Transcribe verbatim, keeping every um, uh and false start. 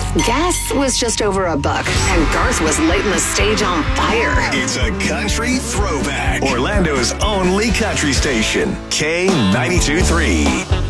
Gas was just over a buck, and Garth was lighting the stage on fire. It's a country throwback. Orlando's only country station, K ninety-two point three.